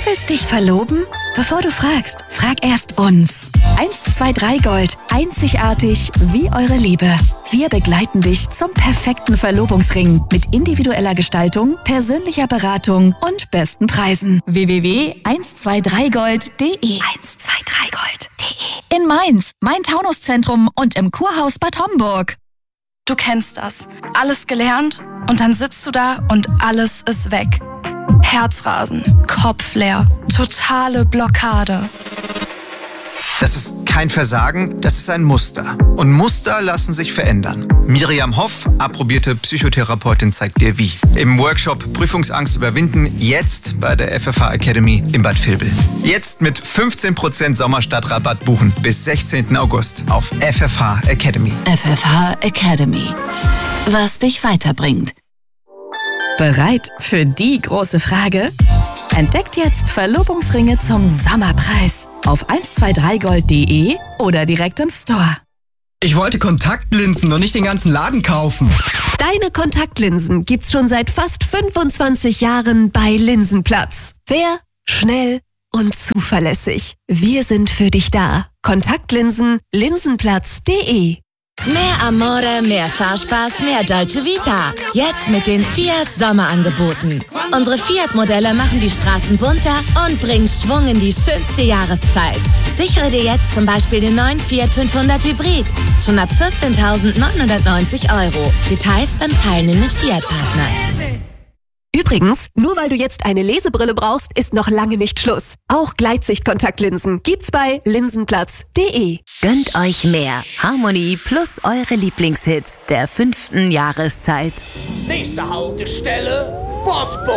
willst dich verloben? Bevor du fragst, frag erst uns. 123 Gold. Einzigartig wie eure Liebe. Wir begleiten dich zum perfekten Verlobungsring mit individueller Gestaltung, persönlicher Beratung und besten Preisen. www.123gold.de 123gold.de In Mainz, Main-Taunus-Zentrum und im Kurhaus Bad Homburg. Du kennst das. Alles gelernt und dann sitzt du da und alles ist weg. Herzrasen, Kopf leer, totale Blockade. Das ist kein Versagen, das ist ein Muster. Und Muster lassen sich verändern. Miriam Hoff, approbierte Psychotherapeutin, zeigt dir wie. Im Workshop Prüfungsangst überwinden, jetzt bei der FFH Academy in Bad Vilbel. Jetzt mit 15% Sommerstadtrabatt buchen bis 16. August auf FFH Academy. FFH Academy. Was dich weiterbringt. Bereit für die große Frage? Entdeckt jetzt Verlobungsringe zum Sommerpreis auf 123gold.de oder direkt im Store. Ich wollte Kontaktlinsen und nicht den ganzen Laden kaufen. Deine Kontaktlinsen gibt's schon seit fast 25 Jahren bei Linsenplatz. Fair, schnell und zuverlässig. Wir sind für dich da. Kontaktlinsen, linsenplatz.de. Mehr Amore, mehr Fahrspaß, mehr Dolce Vita. Jetzt mit den Fiat Sommerangeboten. Unsere Fiat-Modelle machen die Straßen bunter und bringen Schwung in die schönste Jahreszeit. Sichere dir jetzt zum Beispiel den neuen Fiat 500 Hybrid. Schon ab 14.990 €. Details beim teilnehmenden Fiat-Partner. Übrigens, nur weil du jetzt eine Lesebrille brauchst, ist noch lange nicht Schluss. Auch Gleitsicht-Kontaktlinsen gibt's bei linsenplatz.de. Gönnt euch mehr Harmonie plus eure Lieblingshits der 5. Jahreszeit. Nächste Haltestelle, Postbote.